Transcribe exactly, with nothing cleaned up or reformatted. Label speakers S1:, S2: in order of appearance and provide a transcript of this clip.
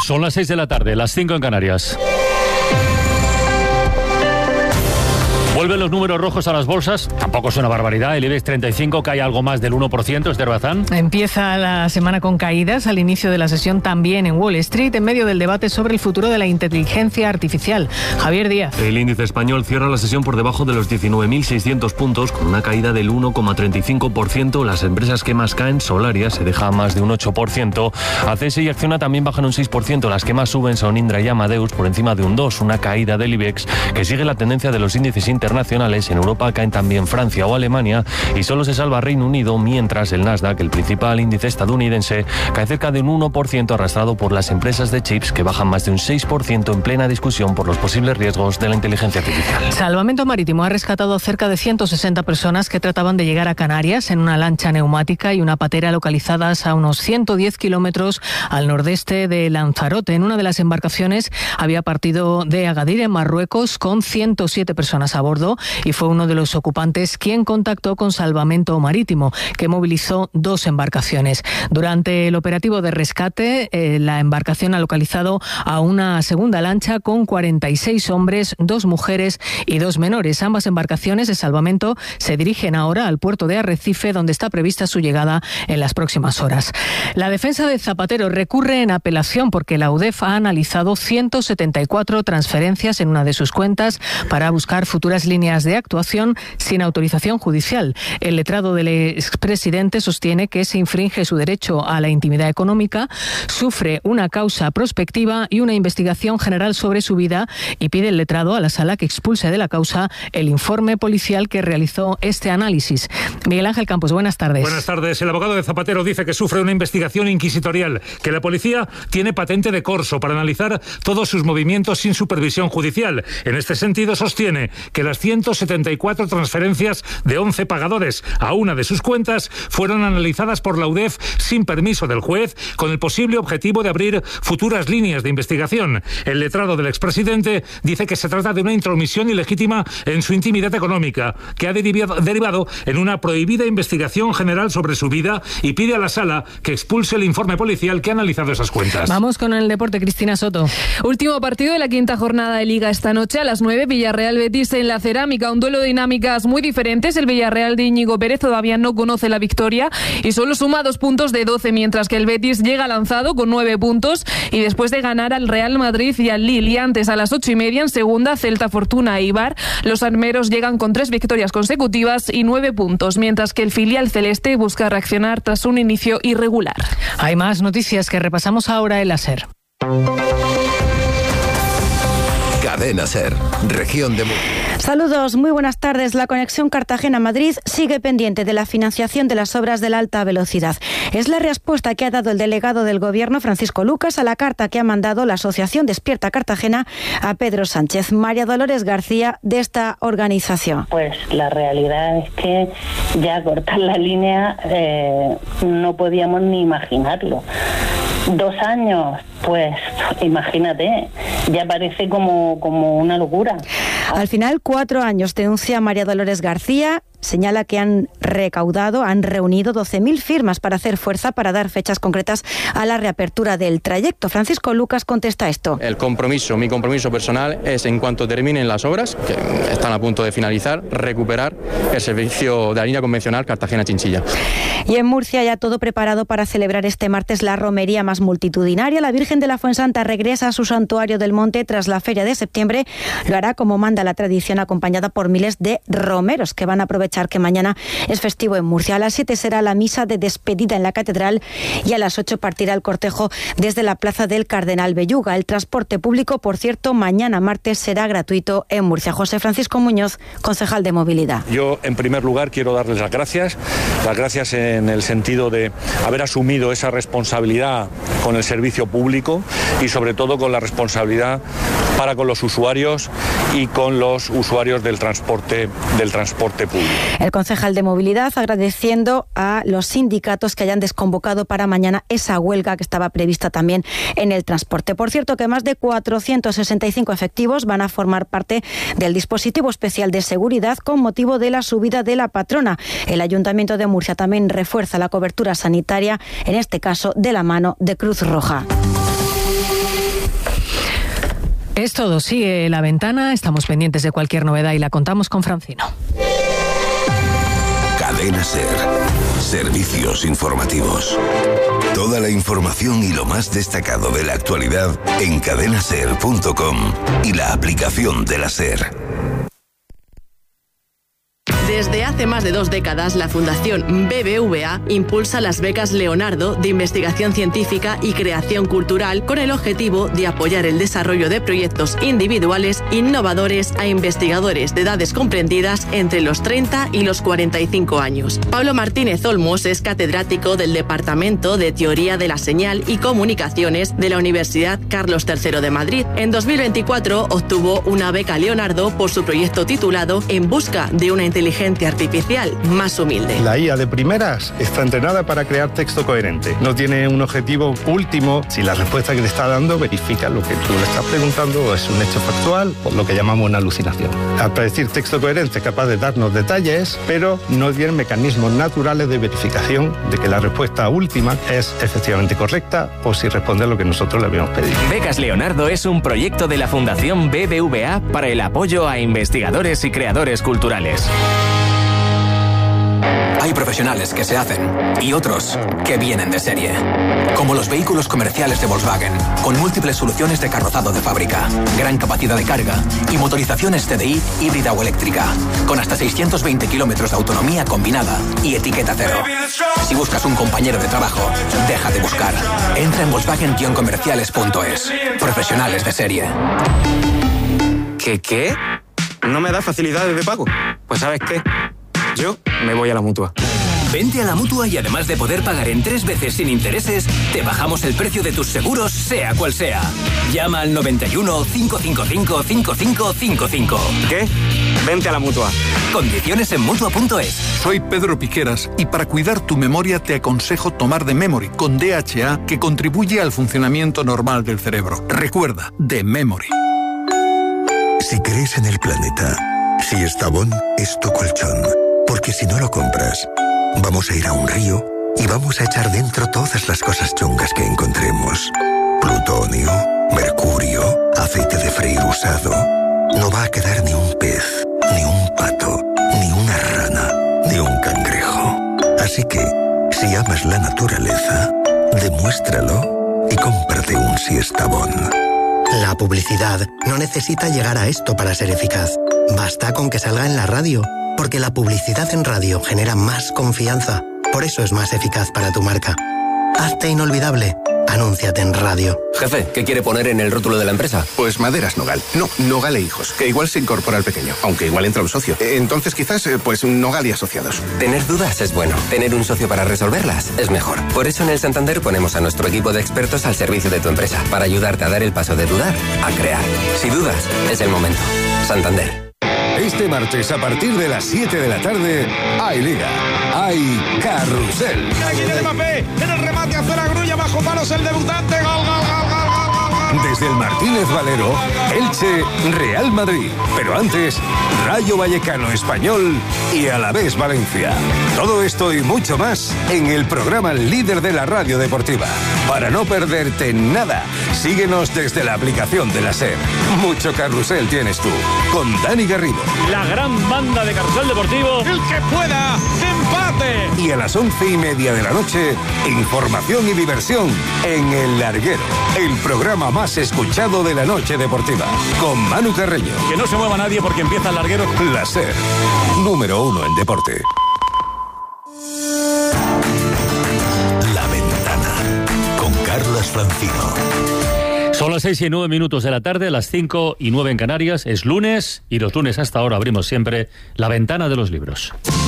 S1: Son las seis de la tarde, las cinco en Canarias. Vuelven los números rojos a las bolsas, tampoco es una barbaridad. El IBEX treinta y cinco cae algo más del uno por ciento, Esther Bazán.
S2: Empieza la semana con caídas, al inicio de la sesión también en Wall Street, en medio del debate sobre el futuro de la inteligencia artificial. Javier Díaz.
S3: El índice español cierra la sesión por debajo de los diecinueve mil seiscientos puntos, con una caída del uno coma treinta y cinco por ciento. Las empresas que más caen, Solaria, se deja más de un ocho por ciento. A C S y Acciona también bajan un seis por ciento. Las que más suben son Indra y Amadeus, por encima de un dos por ciento. Una caída del IBEX, que sigue la tendencia de los índices internacionales. En Europa caen también Francia o Alemania y solo se salva Reino Unido, mientras el Nasdaq, el principal índice estadounidense, cae cerca de un uno por ciento, arrastrado por las empresas de chips, que bajan más de un seis por ciento en plena discusión por los posibles riesgos de la inteligencia artificial.
S2: Salvamento Marítimo ha rescatado cerca de ciento sesenta personas que trataban de llegar a Canarias en una lancha neumática y una patera localizadas a unos ciento diez kilómetros al nordeste de Lanzarote. En una de las embarcaciones había partido de Agadir, en Marruecos, con ciento siete personas a bordo, y fue uno de los ocupantes quien contactó con Salvamento Marítimo, que movilizó dos embarcaciones. Durante el operativo de rescate, eh, la embarcación ha localizado a una segunda lancha con cuarenta y seis hombres, dos mujeres y dos menores. Ambas embarcaciones de salvamento se dirigen ahora al puerto de Arrecife, donde está prevista su llegada en las próximas horas. La defensa de Zapatero recurre en apelación porque la U D E F ha analizado ciento setenta y cuatro transferencias en una de sus cuentas para buscar futuras líneas de actuación sin autorización judicial. El letrado del expresidente sostiene que se infringe su derecho a la intimidad económica, sufre una causa prospectiva y una investigación general sobre su vida, y pide el letrado a la sala que expulse de la causa el informe policial que realizó este análisis. Miguel Ángel Campos, buenas tardes.
S4: Buenas tardes. El abogado de Zapatero dice que sufre una investigación inquisitorial, que la policía tiene patente de corso para analizar todos sus movimientos sin supervisión judicial. En este sentido, sostiene que las ciento setenta y cuatro transferencias de once pagadores a una de sus cuentas fueron analizadas por la U D E F sin permiso del juez, con el posible objetivo de abrir futuras líneas de investigación. El letrado del expresidente dice que se trata de una intromisión ilegítima en su intimidad económica, que ha derivado en una prohibida investigación general sobre su vida, y pide a la sala que expulse el informe policial que ha analizado esas cuentas.
S2: Vamos con el deporte, Cristina Soto.
S5: Último partido de la quinta jornada de Liga esta noche a las nueve, Villarreal-Betis en la Cerámica. Un duelo de dinámicas muy diferentes. El Villarreal de Íñigo Pérez todavía no conoce la victoria y solo suma dos puntos de doce, mientras que el Betis llega lanzado con nueve puntos y después de ganar al Real Madrid y al Lille. Y antes, a las ocho y media, en segunda, Celta, Fortuna e Eibar. Los armeros llegan con tres victorias consecutivas y nueve puntos, mientras que el filial celeste busca reaccionar tras un inicio irregular.
S2: Hay más noticias que repasamos ahora en la SER.
S6: Cadena SER, región de Murcia.
S7: Saludos, muy buenas tardes. La conexión Cartagena-Madrid sigue pendiente de la financiación de las obras de la alta velocidad. Es la respuesta que ha dado el delegado del Gobierno, Francisco Lucas, a la carta que ha mandado la Asociación Despierta Cartagena a Pedro Sánchez. María Dolores García, de esta organización.
S8: Pues la realidad es que ya cortar la línea eh, no podíamos ni imaginarlo. Dos años, pues imagínate, ya parece como, como una locura.
S7: Al final, cuatro años, denuncia María Dolores García. Señala que han recaudado, han reunido doce mil firmas para hacer fuerza para dar fechas concretas a la reapertura del trayecto. Francisco Lucas contesta esto.
S9: El compromiso, mi compromiso personal es, en cuanto terminen las obras, que están a punto de finalizar, recuperar el servicio de la línea convencional Cartagena-Chinchilla.
S7: Y en Murcia ya todo preparado para celebrar este martes la romería más multitudinaria. La Virgen de la Fuensanta regresa a su santuario del Monte tras la feria de septiembre. Lo hará como manda la tradición, acompañada por miles de romeros que van a aprovechar que mañana es festivo en Murcia. A las siete será la misa de despedida en la catedral y a las ocho partirá el cortejo desde la plaza del Cardenal Belluga. El transporte público, por cierto, mañana martes será gratuito en Murcia. José Francisco Muñoz, concejal de Movilidad.
S10: Yo, en primer lugar, quiero darles las gracias, las gracias en el sentido de haber asumido esa responsabilidad con el servicio público y sobre todo con la responsabilidad para con los usuarios y con los usuarios del transporte, del transporte público.
S7: El concejal de Movilidad agradeciendo a los sindicatos que hayan desconvocado para mañana esa huelga que estaba prevista también en el transporte. Por cierto, que más de cuatrocientos sesenta y cinco efectivos van a formar parte del dispositivo especial de seguridad con motivo de la subida de la patrona. El Ayuntamiento de Murcia también refuerza la cobertura sanitaria, en este caso de la mano de Cruz Roja.
S2: Es todo, sigue La Ventana, estamos pendientes de cualquier novedad y la contamos con Francino.
S11: Cadena SER. Servicios informativos. Toda la información y lo más destacado de la actualidad en cadena ser punto com y la aplicación de la SER.
S12: Desde hace más de dos décadas, la Fundación B B V A impulsa las becas Leonardo de investigación científica y creación cultural con el objetivo de apoyar el desarrollo de proyectos individuales innovadores a investigadores de edades comprendidas entre los treinta y los cuarenta y cinco años. Pablo Martínez Olmos es catedrático del Departamento de Teoría de la Señal y Comunicaciones de la Universidad Carlos tercero de Madrid. En dos mil veinticuatro obtuvo una beca Leonardo por su proyecto titulado En busca de una inteligencia artificial más humilde.
S13: La I A de primeras está entrenada para crear texto coherente. No tiene un objetivo último. Si la respuesta que te está dando verifica lo que tú le estás preguntando o es un hecho factual, o lo que llamamos una alucinación. Al predecir texto coherente es capaz de darnos detalles, pero no tiene mecanismos naturales de verificación de que la respuesta última es efectivamente correcta o si responde a lo que nosotros le habíamos pedido.
S14: Becas Leonardo es un proyecto de la Fundación B B V A para el apoyo a investigadores y creadores culturales.
S15: Hay profesionales que se hacen y otros que vienen de serie. Como los vehículos comerciales de Volkswagen, con múltiples soluciones de carrozado de fábrica, gran capacidad de carga y motorizaciones T D I híbrida o eléctrica, con hasta seiscientos veinte kilómetros de autonomía combinada y etiqueta cero. Si buscas un compañero de trabajo, deja de buscar. Entra en volkswagen guion comerciales punto es. Profesionales de serie.
S16: ¿Qué qué? ¿No me da facilidades de pago? Pues ¿sabes qué? Yo me voy a la Mutua.
S17: Vente a la Mutua y además de poder pagar en tres veces sin intereses, te bajamos el precio de tus seguros, sea cual sea. Llama al noventa y uno, cinco cinco cinco, cinco cinco cinco cinco.
S16: ¿Qué? Vente a la Mutua.
S17: Condiciones en Mutua punto es.
S18: Soy Pedro Piqueras y para cuidar tu memoria te aconsejo tomar The Memory con D H A, que contribuye al funcionamiento normal del cerebro. Recuerda, The Memory.
S11: Si crees en el planeta, Siestabón es tu colchón. Porque si no lo compras, vamos a ir a un río y vamos a echar dentro todas las cosas chungas que encontremos. Plutonio, mercurio, aceite de freír usado. No va a quedar ni un pez, ni un pato, ni una rana, ni un cangrejo. Así que, si amas la naturaleza, demuéstralo y cómprate un Siestabón.
S19: La publicidad no necesita llegar a esto para ser eficaz. Basta con que salga en la radio. Porque la publicidad en radio genera más confianza. Por eso es más eficaz para tu marca. Hazte inolvidable. Anúnciate en radio.
S20: Jefe, ¿qué quiere poner en el rótulo de la empresa?
S21: Pues Maderas Nogal. No, Nogal e Hijos, que igual se incorpora el pequeño, aunque igual entra un socio. Entonces quizás, pues Nogal y Asociados.
S20: Tener dudas es bueno. Tener un socio para resolverlas es mejor. Por eso en el Santander ponemos a nuestro equipo de expertos al servicio de tu empresa, para ayudarte a dar el paso de dudar a crear. Si dudas, es el momento. Santander.
S22: Este martes, a partir de las siete de la tarde, hay Liga, hay Carrusel.
S23: Kylian Mbappé, en el remate hacia la grulla, bajo palos el debutante, gol, gol, gol, gol, gol, gol.
S22: Desde el Martínez Valero, Elche, Real Madrid. Pero antes, Rayo Vallecano Español y Alavés Valencia. Todo esto y mucho más en el programa líder de la radio deportiva. Para no perderte nada, síguenos desde la aplicación de la SER. Mucho carrusel tienes tú, con Dani Garrido.
S1: La gran banda de Carrusel Deportivo.
S23: El que pueda, empate.
S22: Y a las once y media de la noche, información y diversión en El Larguero, el programa más escuchado de la noche deportiva, con Manu Carreño.
S1: Que no se mueva nadie porque empieza El Larguero.
S22: La SER, número uno en deporte.
S11: La Ventana, con Carlos Francino.
S1: Son las seis y nueve minutos de la tarde, las cinco y nueve en Canarias. Es lunes y los lunes hasta ahora abrimos siempre La Ventana de los Libros.